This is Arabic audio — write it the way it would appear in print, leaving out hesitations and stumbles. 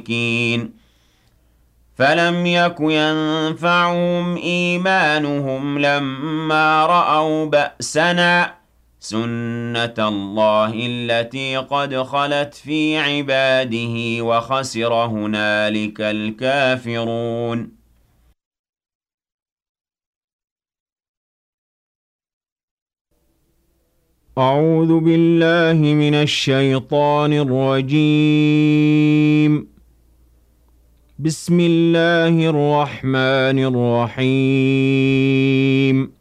فلم يك ينفعهم إيمانهم لما رأوا بأسنا سنة الله التي قد خلت في عباده وخسر هنالك الكافرون. أعوذ بالله من الشيطان الرجيم. بسم الله الرحمن الرحيم.